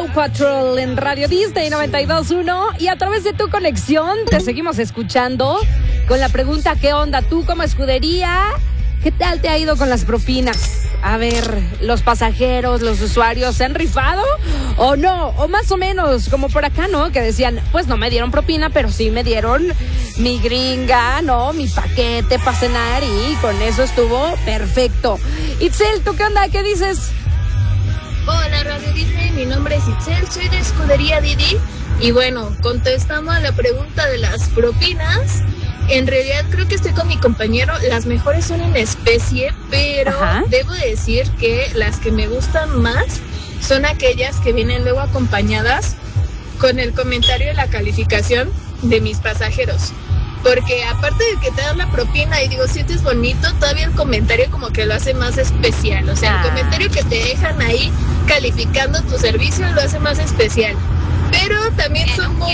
Snow Patrol en Radio Disney 92.1 y a través de tu conexión te seguimos escuchando con la pregunta: ¿qué onda tú como escudería? ¿Qué tal te ha ido con las propinas? A ver, ¿los pasajeros, los usuarios se han rifado o no? O más o menos, como por acá, ¿no? Que decían, pues no me dieron propina, pero sí me dieron mi gringa, ¿no? Mi paquete para cenar y con eso estuvo perfecto. Itzel, ¿tú qué onda? ¿Qué dices? Hola Radio Disney, mi nombre es Itzel, soy de Escudería Didi. Y bueno, contestando a la pregunta de las propinas, en realidad creo que estoy con mi compañero, las mejores son en especie, pero debo decir que las que me gustan más son aquellas que vienen luego acompañadas con el comentario de la calificación de mis pasajeros. Porque aparte de que te dan la propina y digo, sientes bonito, todavía el comentario como que lo hace más especial. O sea, el comentario que te dejan ahí calificando tu servicio lo hace más especial. Pero también son muy